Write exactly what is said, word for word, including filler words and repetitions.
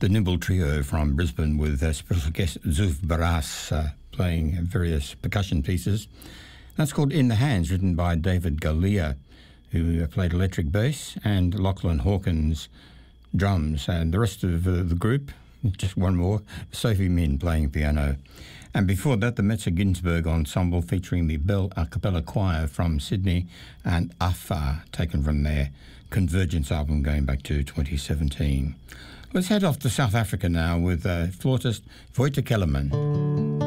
the Nimble Trio from Brisbane with uh, special guest Zuf Barras uh, playing various percussion pieces. That's called In the Hands, written by David Galea, who played electric bass, and Lachlan Hawkins drums, and the rest of uh, the group, just one more, Sophie Min playing piano. And before that, the Metzer Ginsberg Ensemble featuring the Bell A Cappella Choir from Sydney and Afar, taken from their Convergence album going back to twenty seventeen. Let's head off to South Africa now with uh, flautist Voita Kellerman.